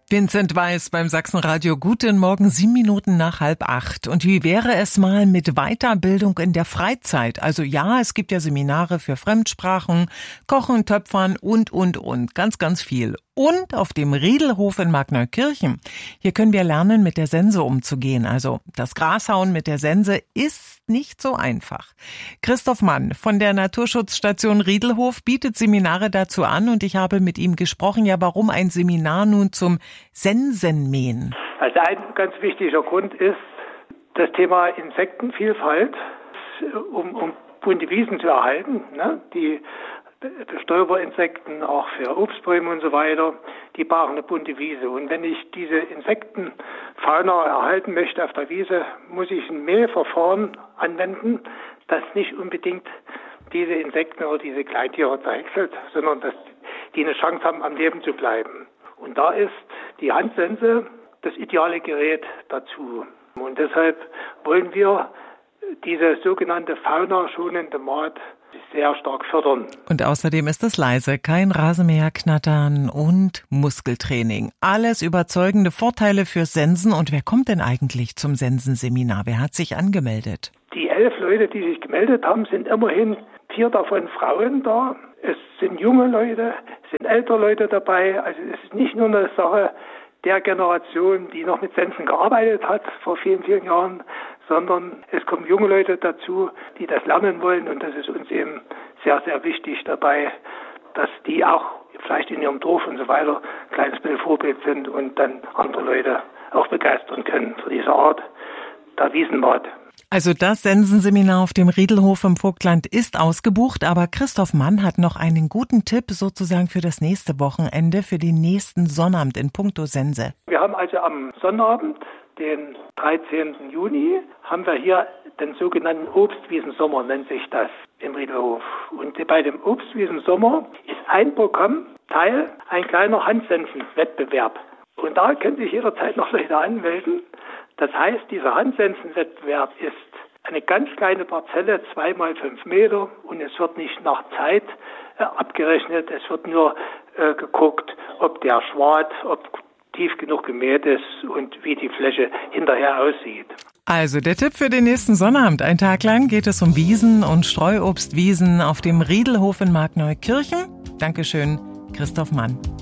Vincent Weiß beim Sachsenradio. Guten Morgen, 7 Minuten nach 7:30. Und wie wäre es mal mit Weiterbildung in der Freizeit? Also ja, es gibt ja Seminare für Fremdsprachen, Kochen, Töpfern und. Ganz, ganz viel. Und auf dem Riedelhof in Markneukirchen. Hier können wir lernen, mit der Sense umzugehen. Also das Grashauen mit der Sense ist nicht so einfach. Christoph Mann von der Naturschutzstation Riedelhof bietet Seminare dazu an und ich habe mit ihm gesprochen, ja, warum ein Seminar nun zum Sensenmähen? Also ein ganz wichtiger Grund ist das Thema Insektenvielfalt, um bunte Wiesen zu erhalten, ne? Die Bestäuberinsekten, auch für Obstbäume und so weiter, die brauchen eine bunte Wiese. Und wenn ich diese Insektenfauna erhalten möchte auf der Wiese, muss ich ein Mähverfahren anwenden, das nicht unbedingt diese Insekten oder diese Kleintiere zerhäckselt, sondern dass die eine Chance haben, am Leben zu bleiben. Und da ist die Handsense das ideale Gerät dazu. Und deshalb wollen wir diese sogenannte faunaschonende Maat sehr stark fördern. Und außerdem ist es leise, kein Rasenmäher knattern und Muskeltraining. Alles überzeugende Vorteile für Sensen. Und wer kommt denn eigentlich zum Sensenseminar? Wer hat sich angemeldet? Die 11 Leute, die sich gemeldet haben, sind immerhin 4 davon Frauen da. Es sind junge Leute, es sind ältere Leute dabei. Also es ist nicht nur eine Sache der Generation, die noch mit Sensen gearbeitet hat vor vielen, vielen Jahren, sondern es kommen junge Leute dazu, die das lernen wollen. Und das ist uns eben sehr, sehr wichtig dabei, dass die auch vielleicht in ihrem Dorf und so weiter ein kleines bisschen Vorbild sind und dann andere Leute auch begeistern können für diese Art der Wiesenmaat. Also das Sensenseminar auf dem Riedelhof im Vogtland ist ausgebucht, aber Christoph Mann hat noch einen guten Tipp sozusagen für das nächste Wochenende, für den nächsten Sonnabend in puncto Sense. Wir haben also am Sonnabend, den 13. Juni, haben wir hier den sogenannten Obstwiesensommer, nennt sich das im Riedelhof. Und bei dem Obstwiesensommer ist ein Programmteil ein kleiner Handsensenwettbewerb. Und da können sich jederzeit noch Leute anmelden. Das heißt, dieser Handsensenwettbewerb ist eine ganz kleine Parzelle, 2 mal 5 Meter, und es wird nicht nach Zeit abgerechnet, es wird nur geguckt, ob der Schwad, ob tief genug gemäht ist und wie die Fläche hinterher aussieht. Also der Tipp für den nächsten Sonnabend. Ein Tag lang geht es um Wiesen und Streuobstwiesen auf dem Riedelhof in Markneukirchen. Dankeschön, Christoph Mann.